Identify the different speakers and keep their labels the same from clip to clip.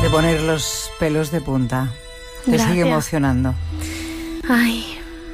Speaker 1: de poner los pelos de punta. Te
Speaker 2: Gracias.
Speaker 1: sigue emocionando.
Speaker 2: Ay,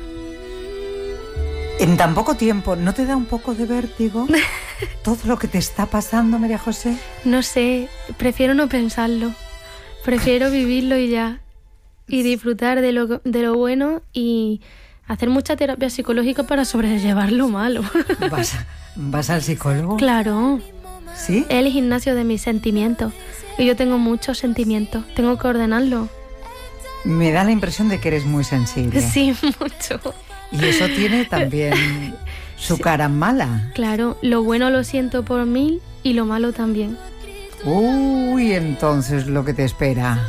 Speaker 1: En tan poco tiempo, ¿no te da un poco de vértigo todo lo que te está pasando, María José?
Speaker 2: no sé, prefiero no pensarlo. Prefiero vivirlo y ya. Y disfrutar de lo bueno y hacer mucha terapia psicológica para sobrellevar lo malo.
Speaker 1: ¿Vas al psicólogo?
Speaker 2: Claro,
Speaker 1: ¿Sí?
Speaker 2: es el gimnasio de mis sentimientos. Y yo tengo muchos sentimientos, tengo que ordenarlo.
Speaker 1: Me da la impresión de que eres muy sensible.
Speaker 2: Sí, mucho.
Speaker 1: Y eso tiene también su cara mala.
Speaker 2: Claro, lo bueno lo siento por 1000 y lo malo también.
Speaker 1: Uy, entonces lo que te espera.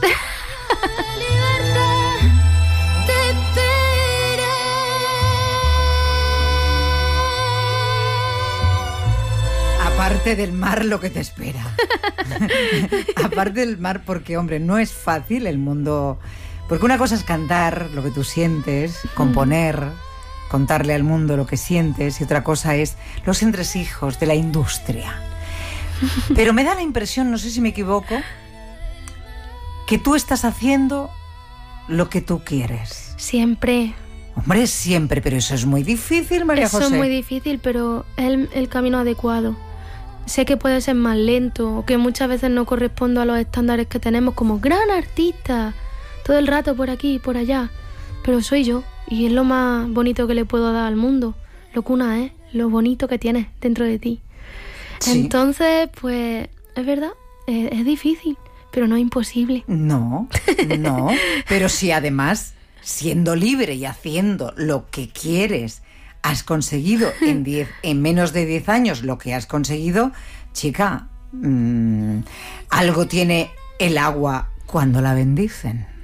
Speaker 1: Aparte del mar, lo que te espera. Aparte del mar, porque, hombre, no es fácil el mundo. Porque una cosa es cantar lo que tú sientes, componer, contarle al mundo lo que sientes, y otra cosa es los entresijos de la industria. Pero me da la impresión, no sé si me equivoco, que tú estás haciendo lo que tú quieres.
Speaker 2: Siempre.
Speaker 1: Hombre, siempre, pero eso es muy difícil, María
Speaker 2: Eso
Speaker 1: José.
Speaker 2: es muy difícil, pero es el camino adecuado. Sé que puede ser más lento o que muchas veces no correspondo a los estándares que tenemos como gran artista, todo el rato por aquí y por allá. Pero soy yo y es lo más bonito que le puedo dar al mundo. Lo que una es, lo bonito que tienes dentro de ti.
Speaker 1: Sí.
Speaker 2: Entonces, pues, es verdad, es difícil, pero no es imposible.
Speaker 1: No, pero si además, siendo libre y haciendo lo que quieres, has conseguido en menos de 10 años lo que has conseguido, chica, algo tiene el agua cuando la bendicen.